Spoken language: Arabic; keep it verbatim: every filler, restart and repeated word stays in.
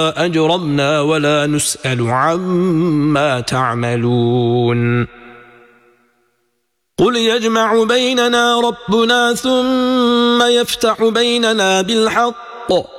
أجرمنا ولا نسأل عما تعملون قل يجمع بيننا ربنا ثم يفتح بيننا بالحق